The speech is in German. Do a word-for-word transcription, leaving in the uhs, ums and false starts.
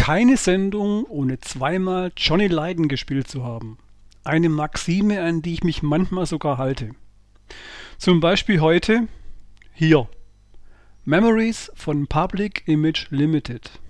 keine Sendung ohne zweimal Johnny Lydon gespielt zu haben. Eine Maxime, an die ich mich manchmal sogar halte. Zum Beispiel heute hier. Memories von Public Image Limited.